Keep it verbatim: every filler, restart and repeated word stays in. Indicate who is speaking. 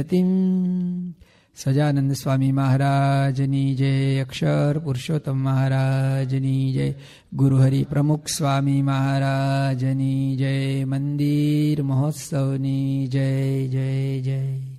Speaker 1: સજાનંદ સ્વામી મહારાજની જય. અક્ષર પુરુષોત્તમ મહારાજની જય. ગુરુહરિ પ્રમુખ સ્વામી મહારાજની જય. મંદિર મહોત્સવની જય જય જય.